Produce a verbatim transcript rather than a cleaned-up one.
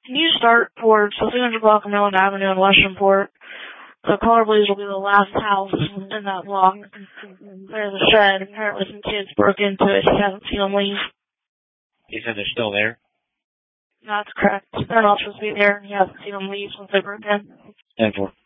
Can you start towards the two hundred block of Maryland Avenue in Westernport? The Color Blues will be the last house in that block. There's a shed. Apparently some kids broke into it. You haven't seen them leave. You said they're still there? That's correct. They're not supposed to be there, and you haven't seen them leave since they broke in. ten four.